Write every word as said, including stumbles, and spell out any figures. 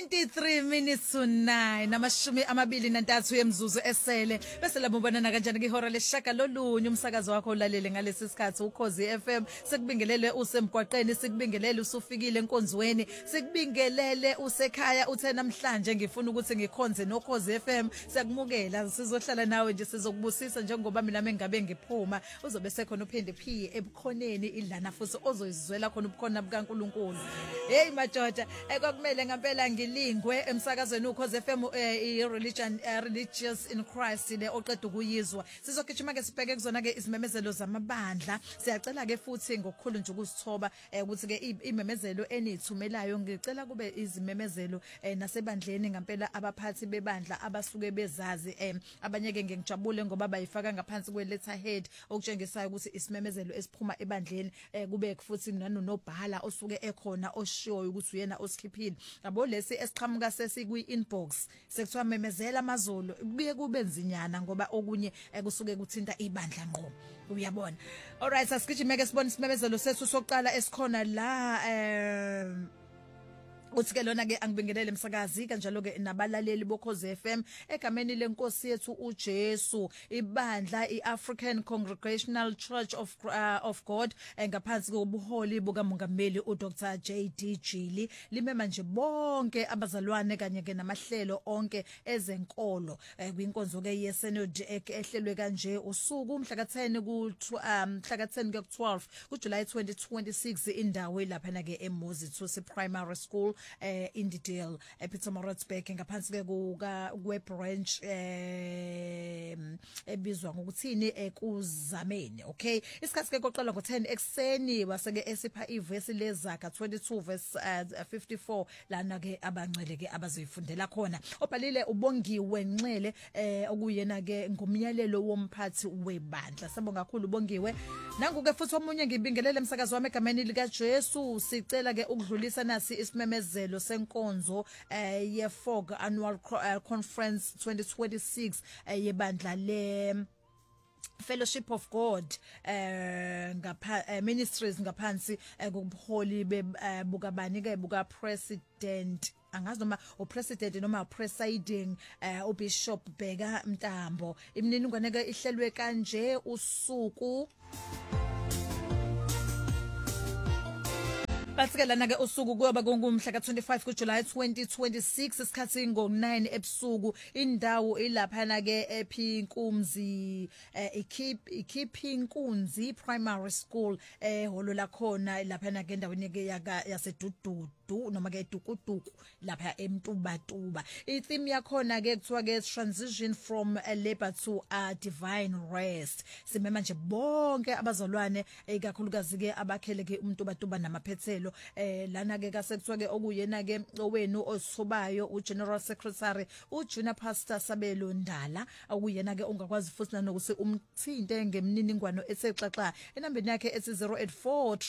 twenty-three minutes to nine namashumi amabili nantathu yemzuzu esele bese labonana kanjani ngihora leshaka lolunye umsakazo wakho ulalele ngalesi sikhathi ukhozi F M sekubingelele usemgwaqeni sikubingelele usufikile enkonzweni sikubingelele usekhaya uthe namhlanje ngifuna ukuthi ngikhonze nokhozi F M siyakumukela sizohlala nawe nje sizokubusisa njengoba mina mengabe ngiphuma uzobe sekhona uphinde phi ebukhoneni ilana futhi ozoyizwela khona ubukhona bukaNkuluNkulu. Hey majoda ekwakumele ngempela ngilingwe emsakazweni ukhozi F M i religion religious in Christ le oqeda ukuyizwa sizogijima ke sibheke kuzona ke izimemezelo zamabandla siyacela ke futhi ngokukhulu nje ukuzithoba ukuthi ke imemezelo enithumelayo ngicela kube izimemezelo nasebandleni ngempela abaphathi bebandla abasuke bezazi abanye ke ngijabule ngoba bayifaka ngaphansi kwe letterhead okutshengisayo ukuthi isimemezelo esiphuma ebandleni kube futhi nanonobhala osuke ekhona oshoyo ukuthi uyena osikhiphile yabo lesi esiqhamuka sesikwi inbox sekuthiwa memezela amazolo kuye kube nzinyana ngoba okunye kusuke kuthinta ibandla ngqo uyabona. Alright asigijime ke sibone isimemezelo sethu sokuqala esikhona la eh uthi ke lona ke angibingelele umsakazi kanjalo ke nabalaleli bokhozi F M egameni lenkosi yethu uJesu ibandla iAfrican Congregational Church of uh, of God ngaphansi kobuholi bukamongameli uDr J D Jili limema nje bonke abazalwane kanye ke namahlelo onke ezenkolo kwinkonzo ke yeSynod ehlelwe kanje usuku umhla ka ten ku umhla ka ten ku twelve kuJuly twenty twenty-six indawo lapha na ke eMozithusi Primary School eh Indidale ePietermaritzburg ngaphansi ke kuka web branch eh ebizwa ngokuthini ekuzameni. Okay isikhathi ke koqala ngo ten ekseni waseke esipha ivesi lezakha twenty-two verse fifty-four lana ke abancele ke abazoyifundela khona obhalile ubongiwe Nxele eh okuyena ke ngomyalelo womphathi webandla sabonga kakhulu ubongiwe nangu ke futhi omunye ngibingelele umsakazo wami egameni lika Jesu sicela ke ukudlulisa nasi isimemezelo senkonzo eh ye Fog Annual Conference twenty twenty-six yebandla le Fellowship of God eh ngapha ministries ngaphansi kobuholi bukabani ke buka president angazi noma o president noma presiding uh, uBishop Bheka Mtambo imininingwane ke ihlelwe kanje usuku Batsikelana ke usuku kuba kungumhla ka twenty-five kuJuly twenty twenty-six isikhathi ngo nine ebusuku indawo ilapha na ke ePhinkumzi eKeep eKeepinkunzi Primary School eholo la khona lapha na ke endaweni ke yaseDududu noma ke edukuduku lapha eMtubatuba itheme yakhona ke kuthiwa ke transition from a labor to a divine rest simema nje bonke abazalwane ikakhulukazi ke abakhele ke uMtubatuba namaphethelo eh lana ke kasekuthiwa ke okuyena ke owenu osithobayo uGeneral Secretary uJunior Pastor Sabelo Ndala okuyena ke ungakwazi futhi nokuthi umthinte ngemininingwano esexaxa enambeni yakhe ethi zero eight four